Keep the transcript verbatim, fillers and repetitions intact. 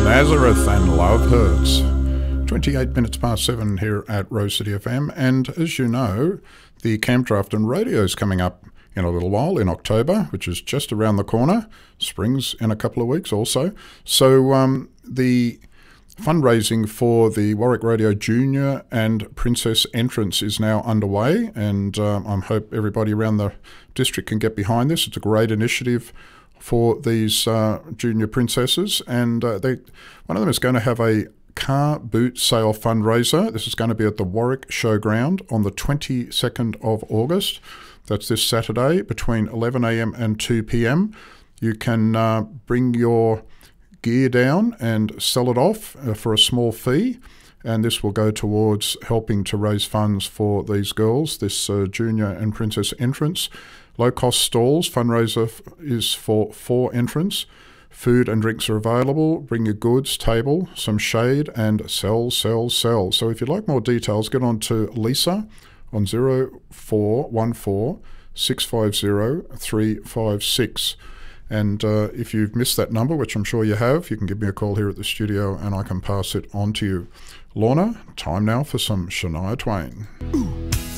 Nazareth and Love Hurts. twenty-eight minutes past seven here at Rose City F M, and as you know, the Camp Draft and Rodeo is coming up in a little while in October, which is just around the corner. Spring's in a couple of weeks also. So um, the fundraising for the Warwick Rodeo Junior and Princess entrance is now underway, and um, I hope everybody around the district can get behind this. It's a great initiative for these uh, junior princesses, and uh, they one of them is going to have a car boot sale fundraiser. This is going to be at the Warwick Showground on the twenty-second of August. That's this Saturday between eleven a m and two p m. You can uh, bring your gear down and sell it off uh, for a small fee, and this will go towards helping to raise funds for these girls, this uh, junior and princess entrance. Low-cost stalls. Fundraiser f- is for four entrants. Food and drinks are available. Bring your goods, table, some shade, and sell, sell, sell. So if you'd like more details, get on to Lisa on zero four one four, six five zero, three five six. And uh, if you've missed that number, which I'm sure you have, you can give me a call here at the studio and I can pass it on to you. Lorna, time now for some Shania Twain. Ooh.